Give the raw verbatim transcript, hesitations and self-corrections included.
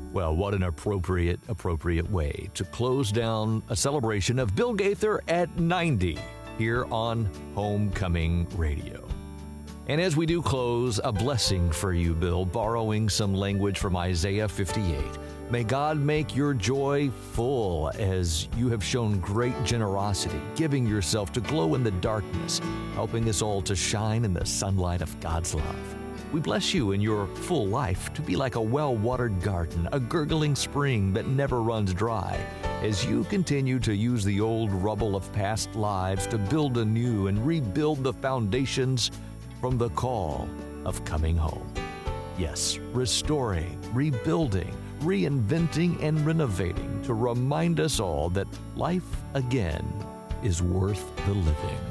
Well, what an appropriate, appropriate way to close down a celebration of Bill Gaither at ninety here on Homecoming Radio. And as we do close, a blessing for you, Bill, borrowing some language from Isaiah fifty-eight. May God make your joy full as you have shown great generosity, giving yourself to glow in the darkness, helping us all to shine in the sunlight of God's love. We bless you in your full life to be like a well-watered garden, a gurgling spring that never runs dry, as you continue to use the old rubble of past lives to build anew and rebuild the foundations from the call of coming home. Yes, restoring, rebuilding, reinventing, and renovating to remind us all that life again is worth the living.